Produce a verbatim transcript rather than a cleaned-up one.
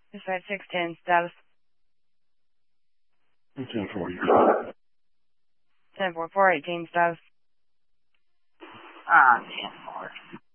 Dispatch six ten, status. ten forty. ten four four eighteen, status. Ah, ten four.